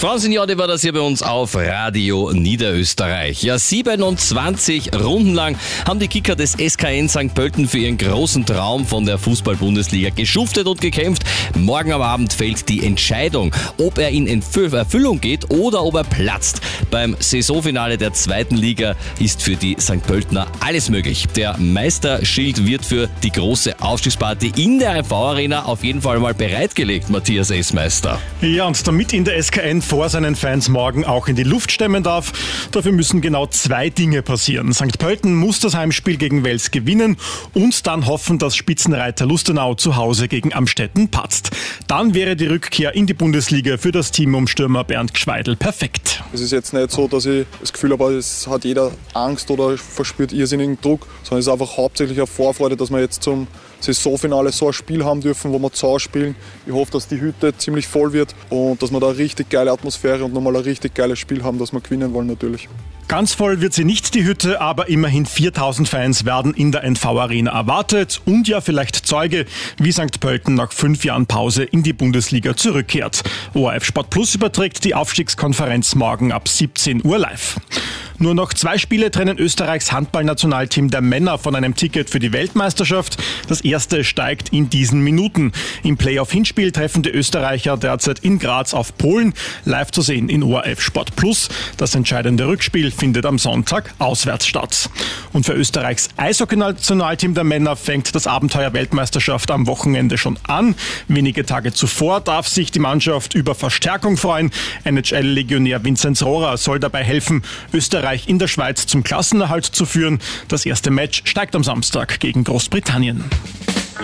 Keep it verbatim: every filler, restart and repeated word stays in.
Frauen-Signore war das hier bei uns auf Radio Niederösterreich. Ja, siebenundzwanzig Runden lang haben die Kicker des S K N Sankt Pölten für ihren großen Traum von der Fußball-Bundesliga geschuftet und gekämpft. Morgen am Abend fällt die Entscheidung, ob er in Erfüllung geht oder ob er platzt. Beim Saisonfinale der zweiten Liga ist für die Sankt Pöltener alles möglich. Der Meisterschild wird für die große Aufstiegsparty in der I V Arena auf jeden Fall mal bereitgelegt, Matthias Essmeister. Ja, und damit ihn der S K N vor seinen Fans morgen auch in die Luft stemmen darf, dafür müssen genau zwei Dinge passieren. Sankt Pölten muss das Heimspiel gegen Wels gewinnen und dann hoffen, dass Spitzenreiter Lustenau zu Hause gegen Amstetten patzt. Dann wäre die Rückkehr in die Bundesliga für das Team um Stürmer Bernd Gschweidl perfekt. Es ist jetzt nicht so, dass ich das Gefühl habe, es hat jeder Angst oder verspürt irrsinnigen Druck, sondern es ist einfach hauptsächlich eine Vorfreude, dass wir jetzt zum Saisonfinale so ein Spiel haben dürfen, wo wir zu Hause spielen. Ich hoffe, dass die Hütte ziemlich voll wird und dass wir da eine richtig geile Atmosphäre und nochmal ein richtig geiles Spiel haben, das wir gewinnen wollen natürlich. Ganz voll wird sie nicht, die Hütte, aber immerhin viertausend Fans werden in der N V Arena erwartet und ja vielleicht Zeuge, wie Sankt Pölten nach fünf Jahren Pause in die Bundesliga zurückkehrt. O R F Sport Plus überträgt die Aufstiegskonferenz morgen ab siebzehn Uhr live. Nur noch zwei Spiele trennen Österreichs Handballnationalteam der Männer von einem Ticket für die Weltmeisterschaft. Das erste steigt in diesen Minuten. Im Playoff-Hinspiel treffen die Österreicher derzeit in Graz auf Polen. Live zu sehen in O R F Sport Plus. Das entscheidende Rückspiel findet am Sonntag auswärts statt. Und für Österreichs Eishockey-Nationalteam der Männer fängt das Abenteuer Weltmeisterschaft am Wochenende schon an. Wenige Tage zuvor darf sich die Mannschaft über Verstärkung freuen. N H L-Legionär Vinzenz Rohrer soll dabei helfen, Österreich in der Schweiz zum Klassenerhalt zu führen. Das erste Match steigt am Samstag gegen Großbritannien.